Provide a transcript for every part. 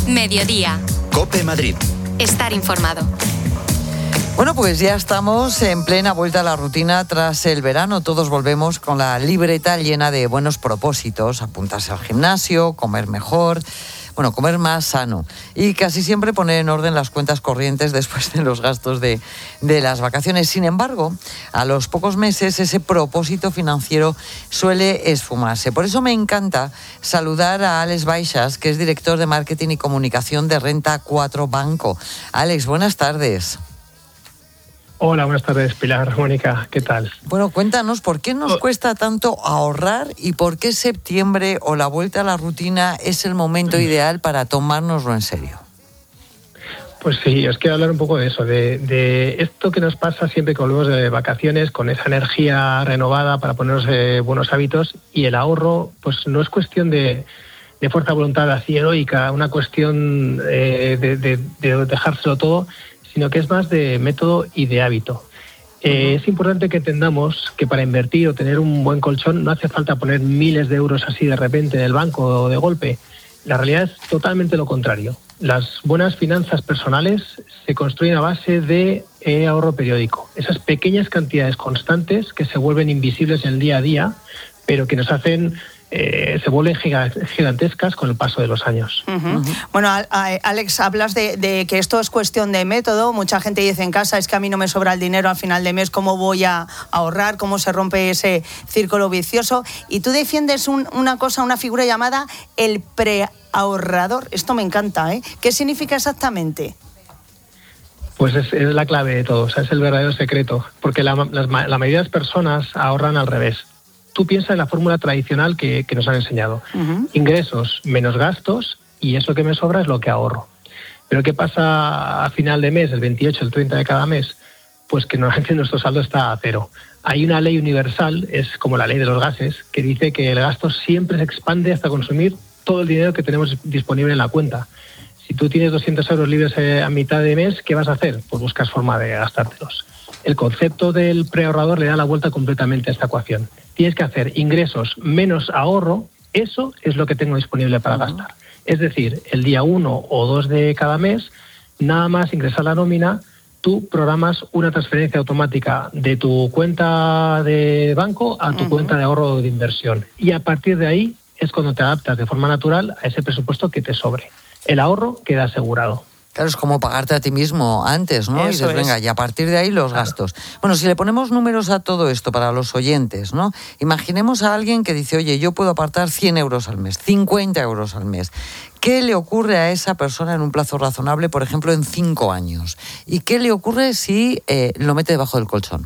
Mediodía. COPE Madrid. Estar informado. Bueno, pues ya estamos en plena vuelta a la rutina tras el verano. Todos volvemos con la libreta llena de buenos propósitos. Apuntarse al gimnasio, comer mejor, comer más sano. Y casi siempre poner en orden las cuentas corrientes después de los gastos de las vacaciones. Sin embargo, a los pocos meses ese propósito financiero suele esfumarse. Por eso me encanta saludar a Alex Baixas, que es director de Marketing y Comunicación de Renta 4 Banco. Alex, buenas tardes. Hola, buenas tardes, Pilar, Mónica, ¿qué tal? Bueno, cuéntanos, ¿por qué nos cuesta tanto ahorrar y por qué septiembre o la vuelta a la rutina es el momento ideal para tomárnoslo en serio? Pues sí, os quiero hablar un poco de eso, de esto que nos pasa siempre que volvemos de vacaciones, con esa energía renovada para ponernos buenos hábitos, y el ahorro pues no es cuestión de fuerza de voluntad así heroica, una cuestión de dejárselo todo, sino que es más de método y de hábito. Es importante que entendamos que para invertir o tener un buen colchón no hace falta poner miles de euros así de repente en el banco o de golpe. La realidad es totalmente lo contrario. Las buenas finanzas personales se construyen a base de ahorro periódico. Esas pequeñas cantidades constantes que se vuelven invisibles en el día a día, pero que nos hacen se vuelven gigantescas con el paso de los años. Bueno, Alex, hablas de que esto es cuestión de método. Mucha gente dice en casa, es que a mí no me sobra el dinero al final de mes, ¿cómo voy a ahorrar? ¿Cómo se rompe ese círculo vicioso? Y tú defiendes una figura llamada el preahorrador. Esto me encanta, ¿eh? ¿Qué significa exactamente? Pues es la clave de todo, o sea, es el verdadero secreto, porque la mayoría de las personas ahorran al revés. Tú piensas en la fórmula tradicional que nos han enseñado. Ingresos menos gastos, y eso que me sobra es lo que ahorro. Pero ¿qué pasa a final de mes, el 28, el 30 de cada mes? Pues que normalmente nuestro saldo está a cero. Hay una ley universal, es como la ley de los gases, que dice que el gasto siempre se expande hasta consumir todo el dinero que tenemos disponible en la cuenta. Si tú tienes 200 euros libres a mitad de mes, ¿qué vas a hacer? Pues buscas forma de gastártelos. El concepto del preahorrador le da la vuelta completamente a esta ecuación. Tienes que hacer ingresos menos ahorro, eso es lo que tengo disponible para gastar. Es decir, el día 1 o 2 de cada mes, nada más ingresar la nómina, tú programas una transferencia automática de tu cuenta de banco a tu cuenta de ahorro de inversión. Y a partir de ahí es cuando te adaptas de forma natural a ese presupuesto que te sobre. El ahorro queda asegurado. Claro, es como pagarte a ti mismo antes, ¿no? Eso y dices, venga, y a partir de ahí los gastos. Bueno, si le ponemos números a todo esto para los oyentes, ¿no? Imaginemos a alguien que dice, oye, yo puedo apartar 100 euros al mes, 50 euros al mes. ¿Qué le ocurre a esa persona en un plazo razonable, por ejemplo, en 5 años? ¿Y qué le ocurre si lo mete debajo del colchón?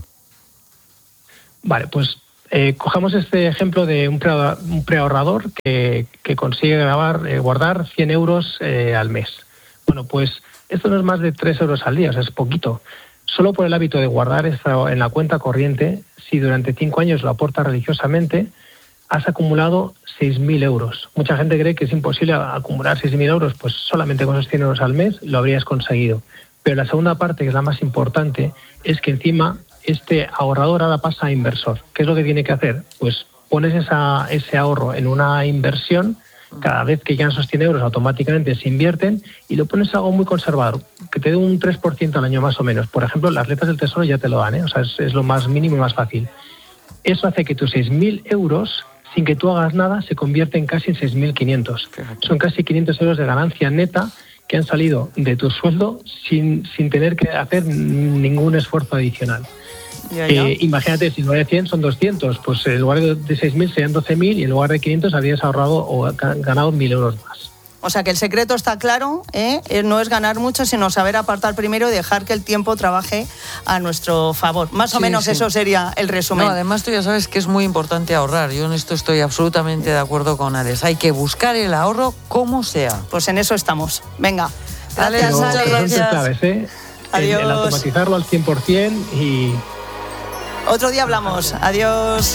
Vale, pues cojamos este ejemplo de un preahorrador que consigue guardar 100 euros al mes. Bueno, pues esto no es más de 3 euros al día, o sea, es poquito. Solo por el hábito de guardar esto en la cuenta corriente, si durante 5 años lo aportas religiosamente, has acumulado 6.000 euros. Mucha gente cree que es imposible acumular 6.000 euros, pues solamente con esos 100 euros al mes lo habrías conseguido. Pero la segunda parte, que es la más importante, es que encima este ahorrador ahora pasa a inversor. ¿Qué es lo que tiene que hacer? Pues pones ese ahorro en una inversión. Cada vez que llegan esos 100 euros automáticamente se invierten y lo pones algo muy conservador, que te dé un 3% al año más o menos. Por ejemplo, las letras del Tesoro ya te lo dan, ¿eh? O sea, es lo más mínimo y más fácil. Eso hace que tus 6.000 euros, sin que tú hagas nada, se convierten casi en 6.500. Son casi 500 euros de ganancia neta que han salido de tu sueldo sin tener que hacer ningún esfuerzo adicional. Imagínate, si en lugar de 100 son 200, pues en lugar de 6.000 serían 12.000 y en lugar de 500 habrías ahorrado o ganado 1.000 euros más. O sea que el secreto está claro, no es ganar mucho, sino saber apartar primero y dejar que el tiempo trabaje a nuestro favor. Más o menos eso sería el resumen. No, además tú ya sabes que es muy importante ahorrar. Yo en esto estoy absolutamente de acuerdo con Alex. Hay que buscar el ahorro como sea. Pues en eso estamos. Venga. Gracias, Alex. Gracias. Claves, Adiós. El automatizarlo al 100% y... Otro día hablamos. Adiós.